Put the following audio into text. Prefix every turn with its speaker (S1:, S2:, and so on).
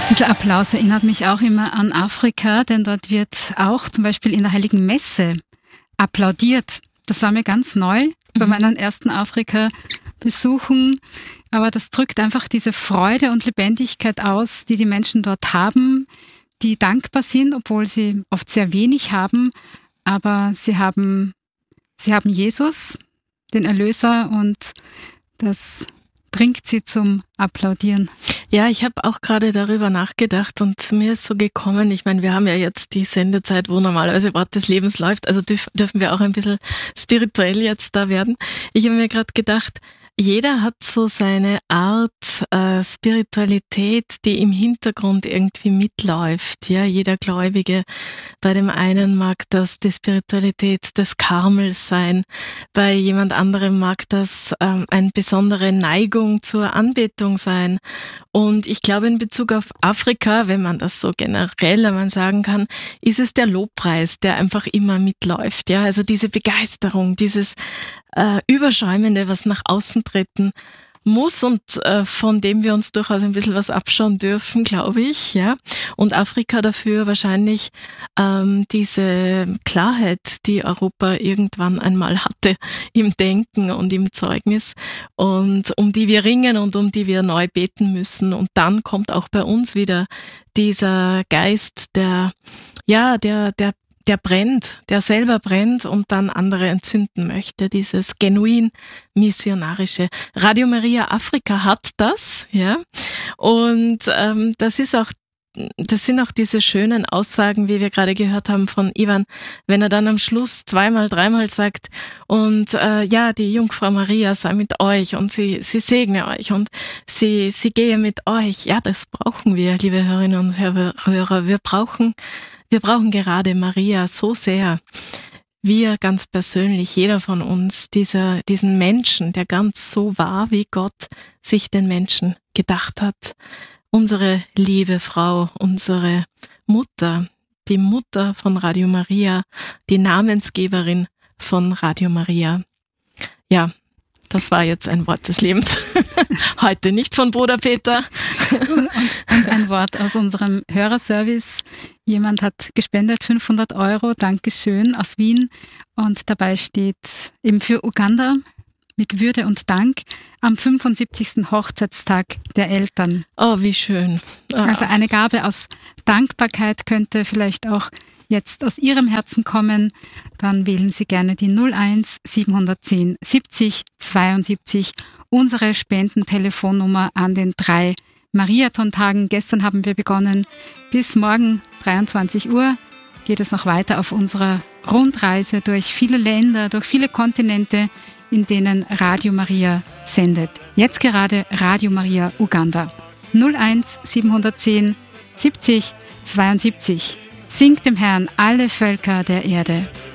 S1: Dieser Applaus erinnert mich auch immer an Afrika, denn dort wird auch zum Beispiel in der Heiligen Messe applaudiert. Das war mir ganz neu bei meinen ersten Afrika-Besuchen, aber das drückt einfach diese Freude und Lebendigkeit aus, die die Menschen dort haben, die dankbar sind, obwohl sie oft sehr wenig haben, aber sie haben Jesus, den Erlöser, und das bringt sie zum Applaudieren.
S2: Ja, ich habe auch gerade darüber nachgedacht und mir ist so gekommen, ich meine, wir haben ja jetzt die Sendezeit, wo normalerweise Wort des Lebens läuft, also dürfen wir auch ein bisschen spirituell jetzt da werden. Ich habe mir gerade gedacht, jeder hat so seine Art Spiritualität, die im Hintergrund irgendwie mitläuft. Ja, jeder Gläubige. Bei dem einen mag das die Spiritualität des Karmels sein. Bei jemand anderem mag das eine besondere Neigung zur Anbetung sein. Und ich glaube, in Bezug auf Afrika, wenn man das so generell einmal sagen kann, ist es der Lobpreis, der einfach immer mitläuft. Ja, also diese Begeisterung, dieses Überschäumende, was nach außen treten muss und von dem wir uns durchaus ein bisschen was abschauen dürfen, glaube ich, ja. Und Afrika dafür wahrscheinlich diese Klarheit, die Europa irgendwann einmal hatte im Denken und im Zeugnis und um die wir ringen und um die wir neu beten müssen. Und dann kommt auch bei uns wieder dieser Geist, der brennt, der selber brennt und dann andere entzünden möchte. Dieses genuin missionarische. Radio Maria Afrika hat das, ja. Und das sind auch diese schönen Aussagen, wie wir gerade gehört haben von Ivan, wenn er dann am Schluss zweimal, dreimal sagt und die Jungfrau Maria sei mit euch und sie segne euch und sie gehe mit euch. Ja, das brauchen wir, liebe Hörerinnen und Hörer. Wir brauchen gerade Maria so sehr. Wir ganz persönlich, jeder von uns, diesen Menschen, der ganz so war, wie Gott sich den Menschen gedacht hat. Unsere liebe Frau, unsere Mutter, die Mutter von Radio Maria, die Namensgeberin von Radio Maria. Ja, das war jetzt ein Wort des Lebens. Heute nicht von Bruder Peter.
S1: Und ein Wort aus unserem Hörerservice. Jemand hat gespendet 500 €, Dankeschön, aus Wien. Und dabei steht eben für Uganda mit Würde und Dank am 75. Hochzeitstag der Eltern.
S2: Oh, wie schön.
S1: Also eine Gabe aus Dankbarkeit könnte vielleicht auch jetzt aus Ihrem Herzen kommen. Dann wählen Sie gerne die 01 710 70 72, unsere Spendentelefonnummer an den 3 Mariathon-Tagen. Gestern haben wir begonnen. Bis morgen 23 Uhr geht es noch weiter auf unserer Rundreise durch viele Länder, durch viele Kontinente, in denen Radio Maria sendet. Jetzt gerade Radio Maria Uganda. 01 710 70 72. Singt dem Herrn alle Völker der Erde.